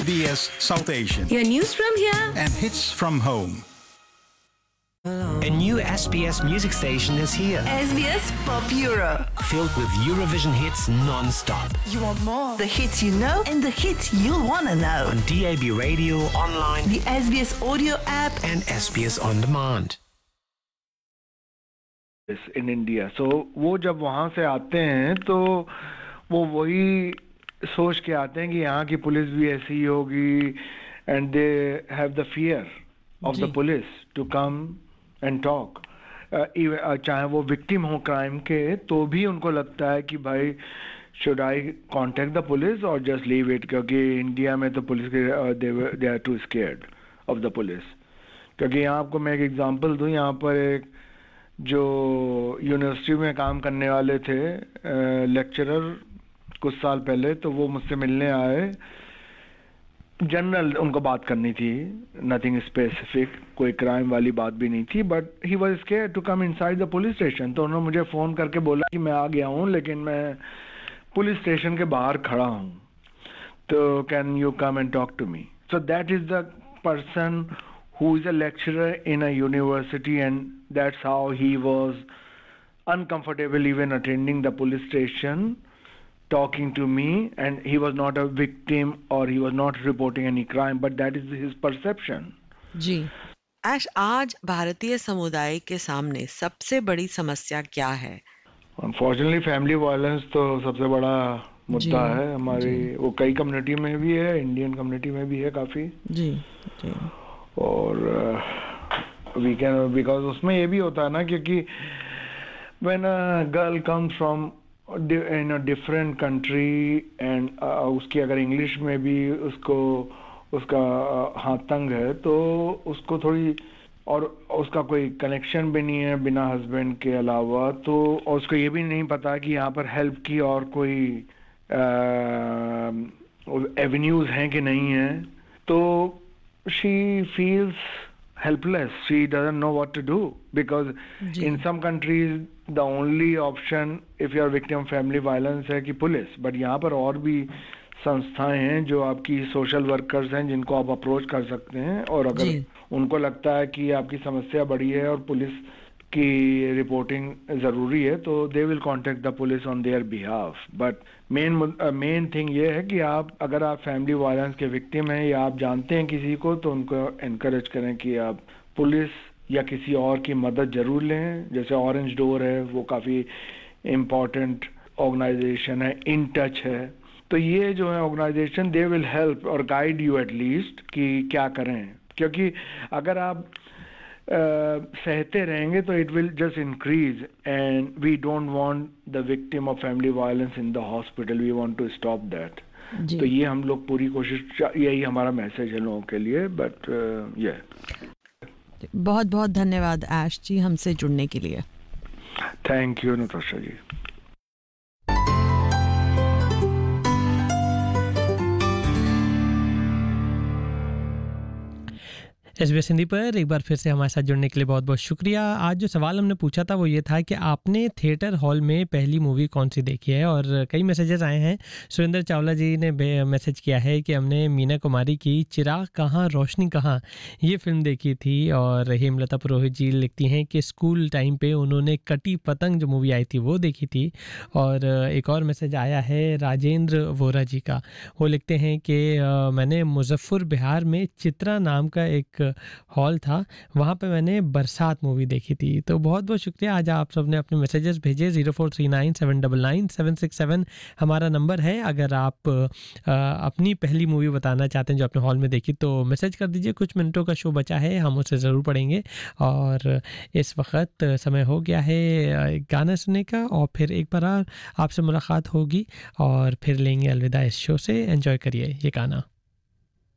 SBS South Asian Your news from here. and hits from home. A new SBS music station is here, SBS Pop Euro. filled with Eurovision hits non-stop. You want more? The hits you know and the hits you'll want to know. On DAB radio, online, The SBS audio app. and SBS On Demand. In India so वो जब वहाँ से आते हैं तो वो वही सोच के आते हैं कि यहाँ की पुलिस भी ऐसी ही होगी and they have the fear of the police to come and talk चाहे वो विक्टिम हो क्राइम के तो भी उनको लगता है कि भाई should eye contact the police और जस्ट लीव इट क्योंकि इंडिया में तो पुलिस के they are to scared of the police क्योंकि यहाँ आपको मैं एक एग्जांपल दूँ यहाँ पर एक जो यूनिवर्सिटी में काम करने वाले थे लेक्चरर कुछ साल पहले तो वो मुझसे मिलने आए जनरल उनको बात करनी थी नथिंग स्पेसिफिक कोई क्राइम वाली बात भी नहीं थी but he was scared to come inside the police station तो उन्होंने मुझे फ़ोन करके बोला कि मैं आ गया हूँ लेकिन मैं पुलिस स्टेशन के बाहर खड़ा हूँ तो can you come and talk to me so that is the person who is a lecturer in a university and that's how he was uncomfortable even attending the police station talking to me and he was not a victim or he was not reporting any crime but that is his perception. जी ऐश, आज भारतीय समुदाय के सामने सबसे बड़ी समस्या क्या है? Unfortunately family violence तो सबसे बड़ा मुद्दा है हमारी वो कई कम्युनिटी में भी है इंडियन कम्युनिटी में भी है काफ़ी जी जी और वी कैन बिकॉज उसमें ये भी होता है ना क्योंकि when a girl comes from in a different country and उसकी अगर इंग्लिश में भी उसको उसका हाथ तंग है तो उसको थोड़ी और उसका कोई कनेक्शन भी नहीं है बिना हस्बैंड के अलावा तो और उसको ये भी नहीं पता कि यहाँ पर हेल्प की और कोई एवेन्यूज हैं कि नहीं है तो she feels helpless. She doesn't know what to do because in some countries the only option if you are victim of family violence है कि पुलिस बट यहाँ पर और भी संस्थाएं हैं जो आपकी सोशल वर्कर्स हैं जिनको आप अप्रोच कर सकते हैं और अगर उनको लगता है कि आपकी समस्या बड़ी है और पुलिस की रिपोर्टिंग ज़रूरी है तो they will contact the police on their behalf but main thing ये है कि आप अगर आप फैमिली वायलेंस के विक्टिम हैं या आप जानते हैं किसी को तो उनको इनकरेज करें कि आप पुलिस या किसी और की मदद ज़रूर लें जैसे ऑरेंज डोर है वो काफ़ी इम्पॉर्टेंट ऑर्गेनाइजेशन है इन टच है तो ये जो है ऑर्गेनाइजेशन दे विल हेल्प और गाइड यू एटलीस्ट कि क्या करें क्योंकि अगर आप सहते रहेंगे तो it will just increase and we don't want the victim of family violence in the hospital we want to stop that तो ये हम लोग पूरी कोशिश यही हमारा मैसेज है लोगों के लिए बट ये बहुत बहुत धन्यवाद ऐश जी हमसे जुड़ने के लिए thank you Natasha ji SBS Hindi पर एक बार फिर से हमारे साथ जुड़ने के लिए बहुत बहुत शुक्रिया। आज जो सवाल हमने पूछा था वो ये था कि आपने थिएटर हॉल में पहली मूवी कौन सी देखी है और कई मैसेजेस आए हैं। सुरेंद्र चावला जी ने मैसेज किया है कि हमने मीना कुमारी की चिराग कहाँ रोशनी कहाँ ये फिल्म देखी थी और हेमलता पुरोहित जी लिखती हैं कि स्कूल टाइम पे उन्होंने कटी पतंग जो मूवी आई थी वो देखी थी। और एक और मैसेज आया है राजेंद्र वोरा जी का, वो लिखते हैं कि मैंने मुजफ्फर बिहार में चित्रा नाम का एक हॉल था वहाँ पे मैंने बरसात मूवी देखी थी। तो बहुत बहुत शुक्रिया, आज आप सबने अपने मैसेजेस भेजे। 0439799767 हमारा नंबर है। अगर आप अपनी पहली मूवी बताना चाहते हैं जो अपने हॉल में देखी तो मैसेज कर दीजिए। कुछ मिनटों का शो बचा है, हम उसे ज़रूर पढ़ेंगे। और इस वक्त समय हो गया है गाना सुनने का और फिर एक बार आपसे मुलाकात होगी और फिर लेंगे अलविदा इस शो से। एंजॉय करिए ये गाना।